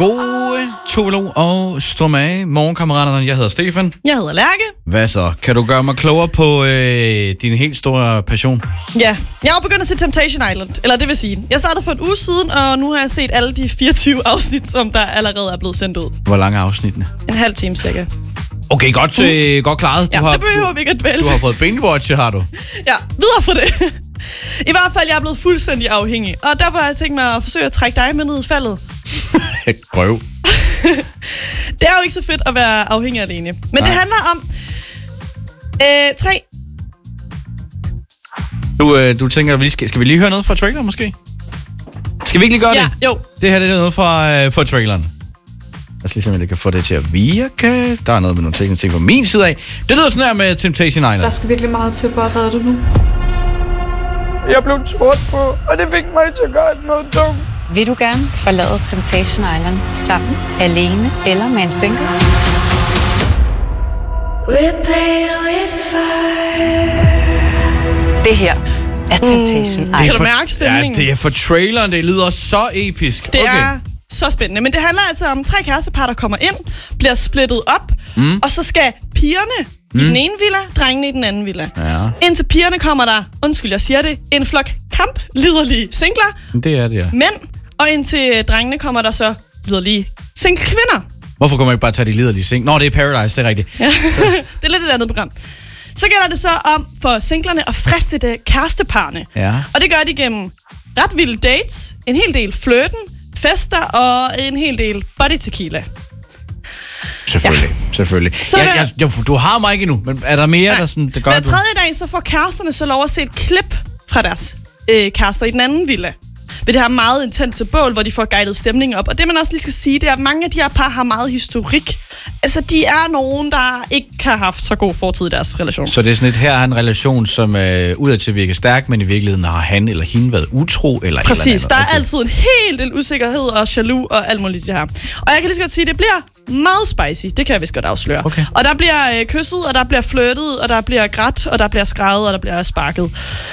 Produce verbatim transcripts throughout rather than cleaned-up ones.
God Tolo og Strømage. Morgenkammeraterne, jeg hedder Stefan. Jeg hedder Lærke. Hvad så? Kan du gøre mig klogere på øh, din helt store passion? Ja, jeg har begyndt at se Temptation Island. Eller det vil sige, jeg startede for en uge siden, og nu har jeg set alle de fireogtyve afsnit, som der allerede er blevet sendt ud. Hvor lange er afsnittene? En halv time cirka. Okay, godt, øh, godt klaret. Du ja, har, det behøver vi ikke at vælge. Du har fået binge-watch, har du? Ja, videre for det. I hvert fald, jeg er blevet fuldstændig afhængig. Og derfor har jeg tænkt mig at forsøge at trække dig med ned i faldet. Prøv. Det er jo ikke så fedt at være afhængig alene. Men Nej. Det handler om... Øh, tre... Du, øh, du tænker, vi skal, skal vi lige høre noget fra traileren måske? Skal vi ikke lige gøre ja, det? Jo. Det her det er noget fra, øh, fra traileren. Lad os lige se, om jeg kan få det til at virke. Der er noget med nogle tekniske ting på min side af. Det lyder sådan her med Temptation Island. Der skal virkelig meget til for at redde dig nu. Jeg blev spurgt på, og det fik mig til at gøre noget dumt. Vil du gerne forlade Temptation Island sammen, alene eller med en single? Det her er Temptation Island. Kan du mærke stemningen? Ja, det er for traileren. Det lyder så episk. Det okay. er så spændende. Men det handler altså om tre kærestepar, der kommer ind, bliver splittet op, mm. og så skal pigerne mm. i den ene villa, drengene i den anden villa. Ja. Indtil pigerne kommer der, undskyld, jeg siger det, en flok kampliderlige singler. Det er det, ja. Mænd, og indtil drengene kommer der så liderlige single kvinder. Hvorfor kunne man ikke bare tage de liderlige sing? Nå, det er Paradise, det er rigtigt. Ja. Det er lidt et andet program. Så gælder det så om for singlerne at friste det kæresteparne. Ja. Og det gør de gennem ret vilde dates, en hel del flirten, fester og en hel del body tequila. Selvfølgelig, ja. selvfølgelig. Så jeg, jeg, jeg, du har mig ikke endnu, men er der mere, nej. der, sådan, der gør det? Hver tredje dag så får kæresterne så lov at se et klip fra deres øh, kærester i den anden villa. Ved det her meget intense bål, hvor de får guidet stemningen op. Og det man også lige skal sige, det er, at mange af de her par har meget historik. Altså, de er nogen, der ikke har haft så god fortid i deres relation. Så det er sådan et, her er en relation, som øh, udadtil virker stærk, men i virkeligheden har han eller hende været utro eller Præcis, eller andet. der er okay. altid en hel del usikkerhed og jaloux og alt muligt det her. Og jeg kan lige så godt sige, at det bliver meget spicy. Det kan jeg vist godt afsløre. Okay. Og der bliver øh, kysset, og der bliver flirtet, og der bliver grædt, og der bliver skrevet, og der bliver sparket.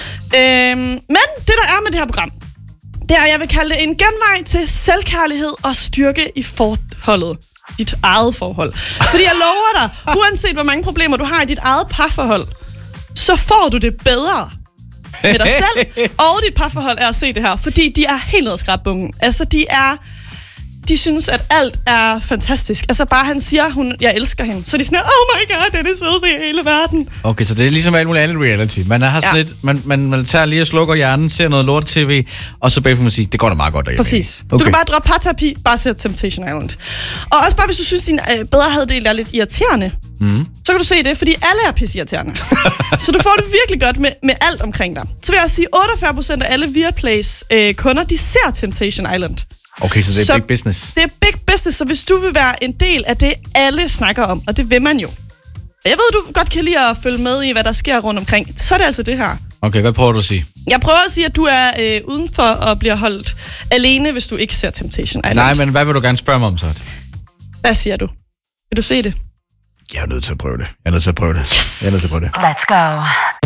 Øhm, men det, der er med det her program, det er, jeg vil kalde det en genvej til selvkærlighed og styrke i forholdet. Dit eget forhold. Fordi jeg lover dig, uanset hvor mange problemer du har i dit eget parforhold, så får du det bedre med dig selv og dit parforhold er at se det her. Fordi de er helt ned ad skrabbukken. Altså, de er... De synes, at alt er fantastisk. Altså, bare han siger, hun, jeg elsker hende. Så de er sådan, oh my god, det er det sødeste i hele verden. Okay, så det er ligesom alt muligt andet reality. Man har sådan ja. lidt, man, man, man tager lige og slukker hjernen, ser noget lort-tv, og så bagefter man sige, det går da meget godt derhjemme. Præcis. Okay. Du kan bare droppe parterapi, bare se Temptation Island. Og også bare, hvis du synes, din øh, bedre halvdel er lidt irriterende, mm. så kan du se det, fordi alle er pisseirriterende. Så du får det virkelig godt med, med alt omkring dig. Så vil jeg sige, otteogfyrre procent af alle Viaplays øh, kunder, de ser Temptation Island. Okay, så det er så big business. Det er big business, så hvis du vil være en del af det, alle snakker om, og det vil man jo. Jeg ved, du godt kan lide at følge med i, hvad der sker rundt omkring. Så er det altså det her. Okay, hvad prøver du at sige? Jeg prøver at sige, at du er øh, udenfor og bliver holdt alene, hvis du ikke ser Temptation Island. Nej, men hvad vil du gerne spørge mig om så? Hvad siger du? Vil du se det? Jeg er nødt til at prøve det. Jeg er nødt til at prøve det. Yes! Jeg er nødt til at prøve det. Let's go.